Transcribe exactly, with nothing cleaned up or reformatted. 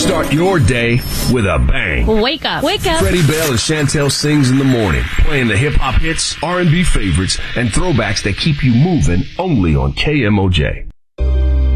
Start your day with a bang. Wake up. Wake up. Freddie Bell and Chantel Sings in the morning, playing the hip-hop hits, R and B favorites, and throwbacks that keep you moving only on K M O J.